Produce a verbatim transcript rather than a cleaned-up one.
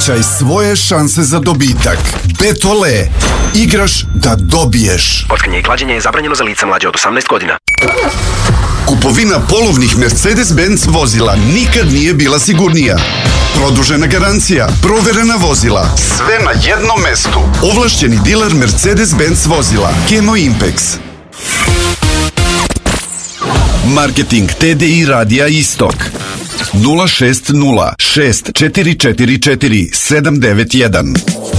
Povećaj svoje šanse za dobitak. Betole. Igraš da dobiješ. Kockanje i klađenje je zabranjeno za lica mlađe od osamnaest godina. Kupovina polovnih Mercedes-Benz vozila nikad nije bila sigurnija. Produžena garancija, proverena vozila, sve na jednom mestu. Ovlašćeni diler Mercedes-Benz vozila, Kemo Impex. Marketing T D I Radija Istok nula šest nula šest četiri četiri četiri sedam devet jedan.